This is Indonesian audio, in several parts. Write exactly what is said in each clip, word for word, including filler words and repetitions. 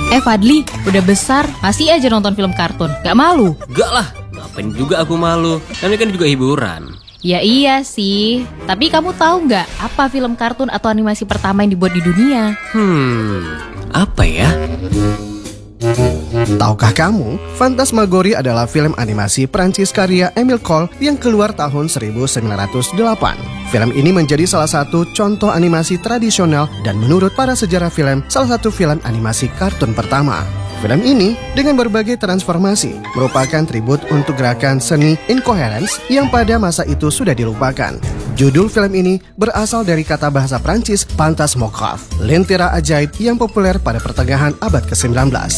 Eh Fadli, udah besar, masih aja nonton film kartun. Gak malu? Gak lah, ngapain juga aku malu. Namanya kan juga hiburan. Ya iya sih, tapi kamu tahu nggak apa film kartun atau animasi pertama yang dibuat di dunia? Hmm, apa ya? Tahukah kamu, Phantasmagorie adalah film animasi Prancis karya Emile Cole yang keluar tahun seribu sembilan ratus delapan. Film ini menjadi salah satu contoh animasi tradisional dan menurut para sejarah film, salah satu film animasi kartun pertama. Film ini dengan berbagai transformasi merupakan tribut untuk gerakan seni incoherence yang pada masa itu sudah dilupakan. Judul film ini berasal dari kata bahasa Prancis Phantasmographe, lentera ajaib yang populer pada pertengahan abad kesembilan belas.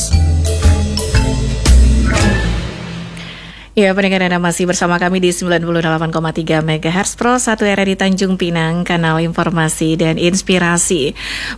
Ya, pendengar Anda masih bersama kami di sembilan puluh delapan koma tiga megahertz Pro satu R R I Tanjung Pinang, kanal informasi dan inspirasi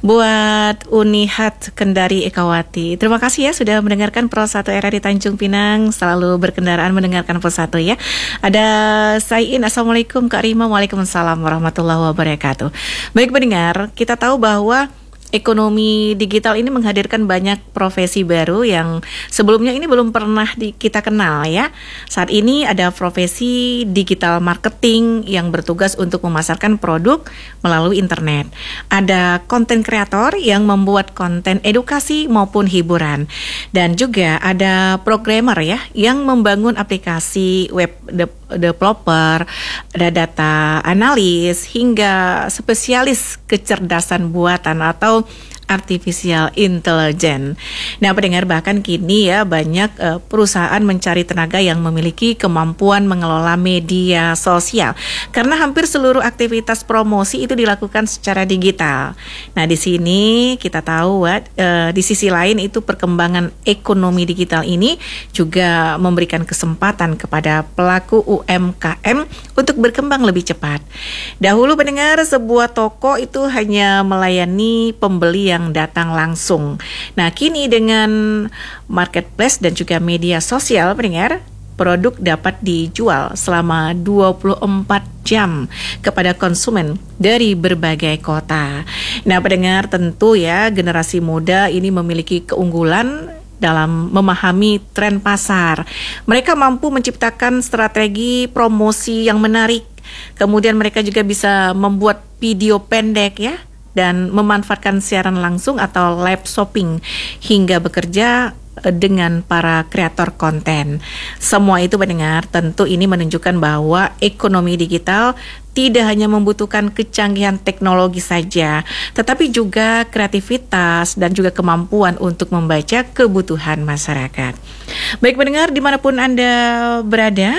buat Unihat Kendari Ekawati. Terima kasih ya sudah mendengarkan Pro satu R R I Tanjung Pinang, selalu berkendaraan mendengarkan Pro satu ya. Ada Saiin, Assalamualaikum Kak Rima, Waalaikumsalam warahmatullahi wabarakatuh. Baik pendengar, kita tahu bahwa ekonomi digital ini menghadirkan banyak profesi baru yang sebelumnya ini belum pernah di, kita kenal ya. Saat ini ada profesi digital marketing yang bertugas untuk memasarkan produk melalui internet. Ada konten kreator yang membuat konten edukasi maupun hiburan. Dan juga ada programmer ya yang membangun aplikasi web de- developer, ada data analis hingga spesialis kecerdasan buatan atau artificial intelligence. Nah, pendengar, bahkan kini ya banyak uh, perusahaan mencari tenaga yang memiliki kemampuan mengelola media sosial karena hampir seluruh aktivitas promosi itu dilakukan secara digital. Nah, di sini kita tahu uh, di sisi lain itu perkembangan ekonomi digital ini juga memberikan kesempatan kepada pelaku U M K M untuk berkembang lebih cepat. Dahulu pendengar, sebuah toko itu hanya melayani pembeli yang datang langsung. Nah, kini dengan marketplace dan juga media sosial, pendengar, produk dapat dijual selama dua puluh empat jam kepada konsumen dari berbagai kota. Nah, pendengar, tentu ya generasi muda ini memiliki keunggulan dalam memahami tren pasar. Mereka mampu menciptakan strategi promosi yang menarik. Kemudian mereka juga bisa membuat video pendek ya, dan memanfaatkan siaran langsung atau live shopping hingga bekerja dengan para kreator konten. Semua itu pendengar, tentu ini menunjukkan bahwa ekonomi digital tidak hanya membutuhkan kecanggihan teknologi saja, tetapi juga kreativitas dan juga kemampuan untuk membaca kebutuhan masyarakat. Baik pendengar, dimanapun Anda berada,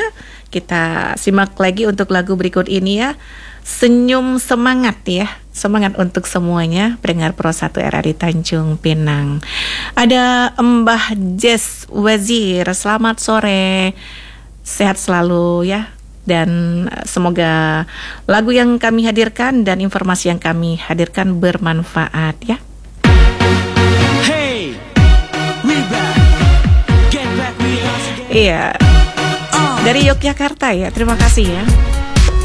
kita simak lagi untuk lagu berikut ini ya. Senyum semangat ya, semangat untuk semuanya pendengar Pro satu R R I Tanjung Pinang. Ada Mbah Jess Wazir, selamat sore, sehat selalu ya. Dan semoga lagu yang kami hadirkan dan informasi yang kami hadirkan bermanfaat ya. Hey, we back. Get back, we Iya, dari Yogyakarta ya, terima kasih ya.